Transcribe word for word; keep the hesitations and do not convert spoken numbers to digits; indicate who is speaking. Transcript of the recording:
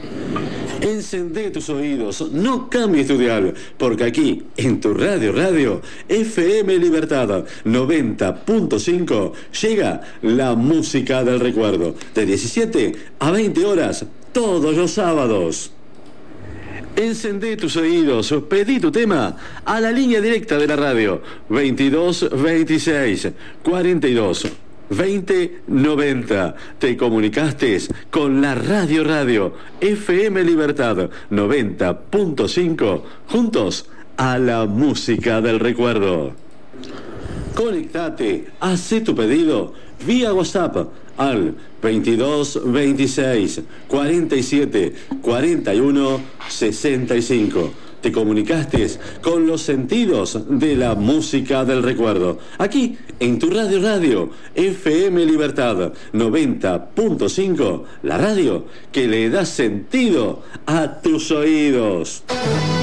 Speaker 1: Encendé tus oídos, no cambies tu dial, porque aquí, en tu radio radio, F M Libertad noventa punto cinco, llega la música del recuerdo, de diecisiete a veinte horas, todos los sábados. Encendé tus oídos, pedí tu tema a la línea directa de la radio, veintidós veintiséis cuarenta y dos veinte noventa. Te comunicaste con la Radio Radio F M Libertad noventa punto cinco, juntos a la música del recuerdo. Conectate, hacé tu pedido vía WhatsApp al veintidós veintiséis cuarenta y siete cuarenta y uno sesenta y cinco. Te comunicaste con los sentidos de la música del recuerdo. Aquí, en tu radio radio, F M Libertad noventa punto cinco, la radio que le da sentido a tus oídos.